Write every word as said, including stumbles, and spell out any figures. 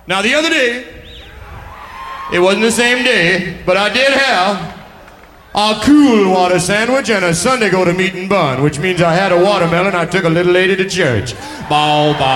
Now, the other day, it wasn't the same day, but I did have a cool water sandwich and a Sunday go to meeting bun, which means I had a watermelon. I took a little lady to church. Bow, bow.